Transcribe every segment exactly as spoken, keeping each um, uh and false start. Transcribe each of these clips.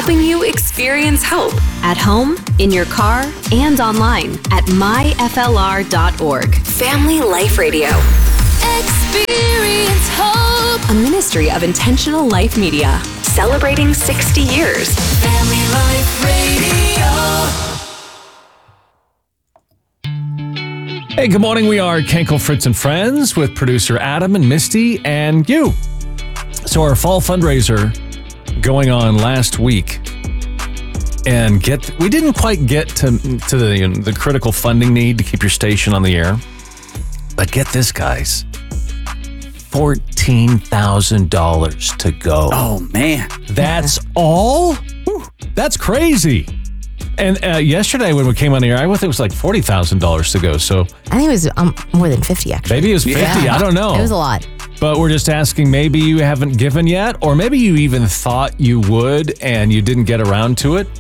helping you experience hope at home, in your car, and online at my f l r dot org. Family Life Radio. Experience hope. A ministry of Intentional Life Media. Celebrating sixty years. Family Life Radio. Hey, good morning. We are Kenkel, Fritz, and Friends with producer Adam and Misty and you. So our fall fundraiser going on last week, and get we didn't quite get to to the you know, the critical funding need to keep your station on the air, but get this, guys, fourteen thousand dollars to go. Oh man, that's all. Whew, that's crazy. And uh, yesterday when we came on the air, I think it was like forty thousand dollars to go. So I think it was um, more than fifty, actually. Maybe it was fifty. Yeah. I don't know. It was a lot. But we're just asking, maybe you haven't given yet, or maybe you even thought you would and you didn't get around to it.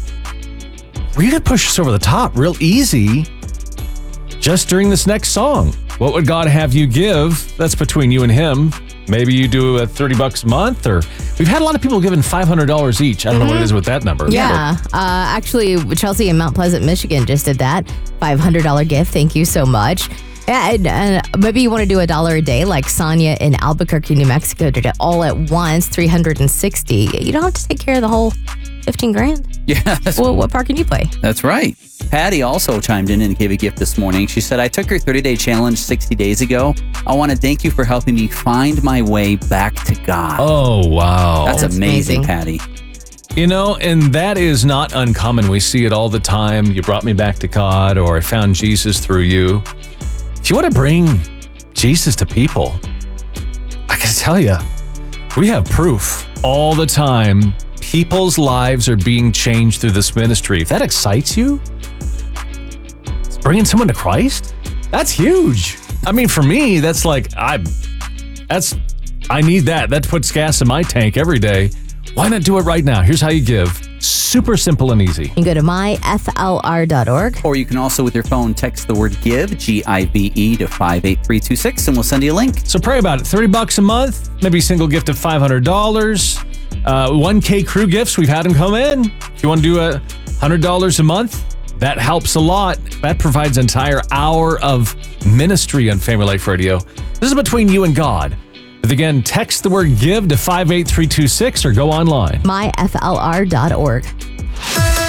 We're going to push us over the top real easy just during this next song. What would God have you give? That's between you and him. Maybe you do a thirty bucks a month, or we've had a lot of people giving five hundred dollars each. I don't mm-hmm. know what it is with that number. Yeah. Uh, actually, Chelsea in Mount Pleasant, Michigan just did that. five hundred dollars gift. Thank you so much. Yeah, and, and maybe you want to do a dollar a day like Sonia in Albuquerque, New Mexico did it all at once, three hundred sixty. You don't have to take care of the whole fifteen grand. Yeah. Well, what part can you play? That's right. Patty also chimed in and gave a gift this morning. She said, I took your thirty-day challenge sixty days ago. I want to thank you for helping me find my way back to God. Oh, wow. That's, That's amazing, amazing, Patty. You know, and that is not uncommon. We see it all the time. You brought me back to God, or I found Jesus through you. If you want to bring Jesus to people, I gotta tell you, we have proof all the time. People's lives are being changed through this ministry. If that excites you, bringing someone to Christ, that's huge. I mean, for me, that's like, I, that's, I need that. That puts gas in my tank every day. Why not do it right now? Here's how you give. Super simple and easy. You can go to my f l r dot org. Or you can also, with your phone, text the word GIVE, G I V E, to five eight three two six, and we'll send you a link. So pray about it. thirty bucks a month, maybe a single gift of five hundred dollars. Uh, one K crew gifts, we've had them come in. If you want to do a one hundred dollars a month, that helps a lot. That provides an entire hour of ministry on Family Life Radio. This is between you and God. But again, text the word GIVE to five eight three two six or go online. my f l r dot org.